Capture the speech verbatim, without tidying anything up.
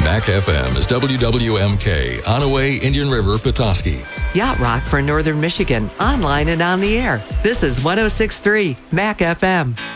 Mac F M is W W M K, Onaway, Indian River, Petoskey. Yacht Rock for Northern Michigan, online and on the air. This is one oh six point three Mac F M.